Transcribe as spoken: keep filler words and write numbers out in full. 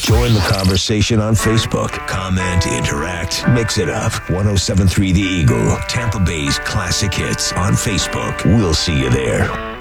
Join the conversation on Facebook. Comment, interact, mix it up. ten seventy-three The Eagle, Tampa Bay's classic hits on Facebook. We'll see you there.